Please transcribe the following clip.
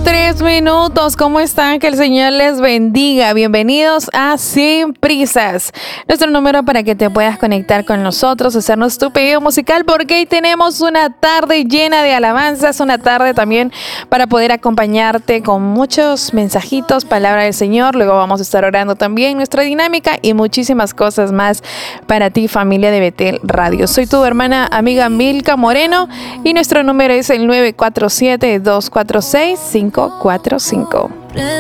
3 minutos. ¿Cómo están? Que el Señor les bendiga. Bienvenidos a Sin Prisas. Nuestro número para que te puedas conectar con nosotros, hacernos tu pedido musical, porque hoy tenemos una tarde llena de alabanzas, una tarde también para poder acompañarte con muchos mensajitos, palabra del Señor. Luego vamos a estar orando también nuestra dinámica y muchísimas cosas más para ti, familia de Betel Radio. Soy tu hermana amiga Milka Moreno y nuestro número es el 947-246-545.